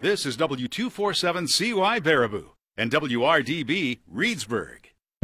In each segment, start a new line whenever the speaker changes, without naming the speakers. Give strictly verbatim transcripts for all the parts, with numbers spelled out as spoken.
This is W two forty-seven C Y Baraboo and W R D B Reedsburg.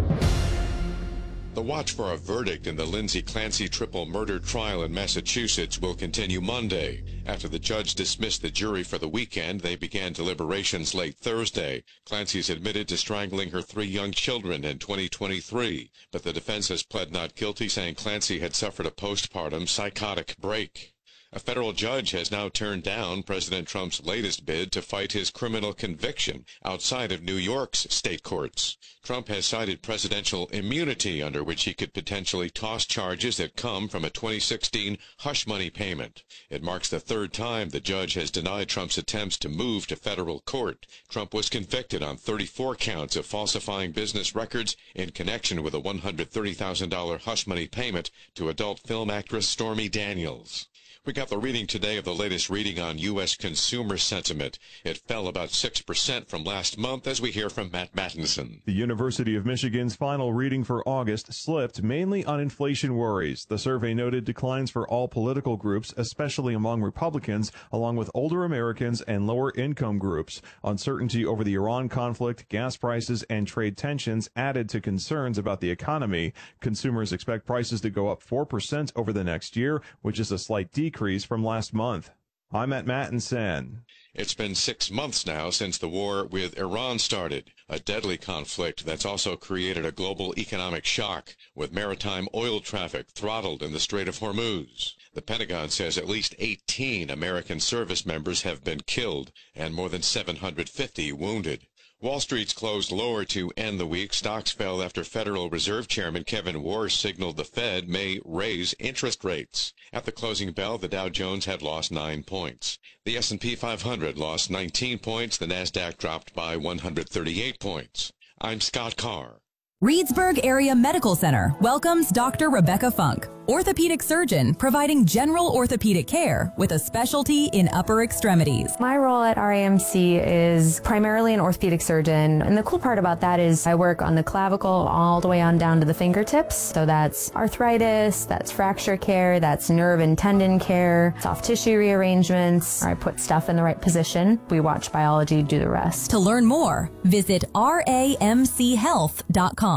The watch for a verdict in the Lindsay Clancy triple murder trial in Massachusetts will continue Monday. After the judge dismissed the jury for the weekend, they began deliberations late Thursday. Clancy's admitted to strangling her three young children in twenty twenty-three, but the defense has pled not guilty, saying Clancy had suffered a postpartum psychotic break. A federal judge has now turned down President Trump's latest bid to fight his criminal conviction outside of New York's state courts. Trump has cited presidential immunity under which he could potentially toss charges that come from a twenty sixteen hush money payment. It marks the third time the judge has denied Trump's attempts to move to federal court. Trump was convicted on thirty-four counts of falsifying business records in connection with a one hundred thirty thousand dollars hush money payment to adult film actress Stormy Daniels. We got the reading today of the latest reading on U S consumer sentiment. It fell about six percent from last month, as we hear from Matt Mattinson.
The University of Michigan's final reading for August slipped mainly on inflation worries. The survey noted declines for all political groups, especially among Republicans, along with older Americans and lower income groups. Uncertainty over the Iran conflict, gas prices, and trade tensions added to concerns about the economy. Consumers expect prices to go up four percent over the next year, which is a slight decrease from last month. I'm at Mattinson.
It's been six months now since the war with Iran started, a deadly conflict that's also created a global economic shock, with maritime oil traffic throttled in the Strait of Hormuz. The Pentagon says at least eighteen American service members have been killed and more than seven hundred fifty wounded. Wall Street's closed lower to end the week. Stocks fell after Federal Reserve Chairman Kevin Warsh signaled the Fed may raise interest rates. At the closing bell, the Dow Jones had lost nine points. The S and P five hundred lost nineteen points. The Nasdaq dropped by one hundred thirty-eight points. I'm Scott Carr.
Reedsburg Area Medical Center welcomes Doctor Rebecca Funk, orthopedic surgeon providing general orthopedic care with a specialty in upper extremities.
My role at R A M C is primarily an orthopedic surgeon, and the cool part about that is I work on the clavicle all the way on down to the fingertips. So that's arthritis, that's fracture care, that's nerve and tendon care, soft tissue rearrangements. I put stuff in the right position. We watch biology do the rest.
To learn more, visit R A M C health dot com.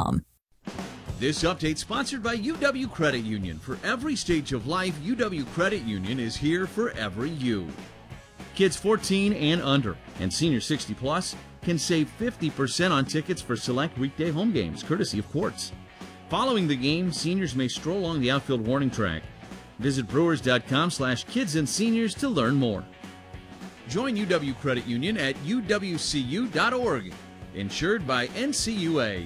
This update sponsored by U W Credit Union. For every stage of life, U W Credit Union is here for every you. Kids fourteen and under and senior sixty plus can save fifty percent on tickets for select weekday home games, courtesy of Quartz. Following the game, seniors may stroll along the outfield warning track. Visit brewers.com slash kids and seniors to learn more. Join U W Credit Union at U W C U dot org. Insured by N C U A.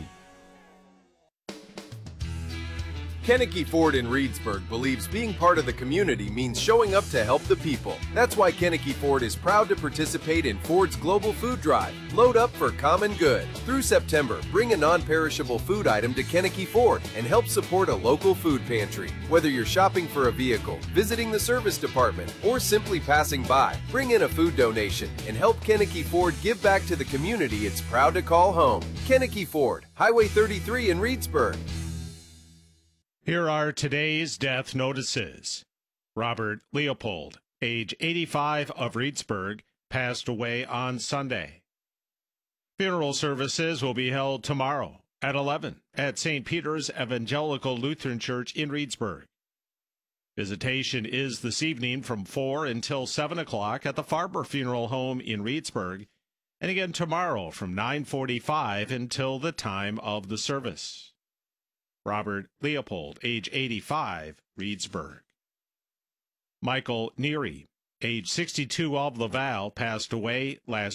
Kennecke Ford in Reedsburg believes being part of the community means showing up to help the people. That's why Kennecke Ford is proud to participate in Ford's Global Food Drive. Load up for common good. Through September, bring a non-perishable food item to Kennecke Ford and help support a local food pantry. Whether you're shopping for a vehicle, visiting the service department, or simply passing by, bring in a food donation and help Kennecke Ford give back to the community it's proud to call home. Kennecke Ford, Highway thirty-three in Reedsburg.
Here are today's death notices. Robert Leopold, age eighty-five, of Reedsburg, passed away on Sunday. Funeral services will be held tomorrow at eleven at Saint Peter's Evangelical Lutheran Church in Reedsburg. Visitation is this evening from four until seven o'clock at the Farber Funeral Home in Reedsburg, and again tomorrow from nine forty-five until the time of the service. Robert Leopold, age eighty-five, Reedsburg. Michael Neary, age sixty-two, of Laval, passed away last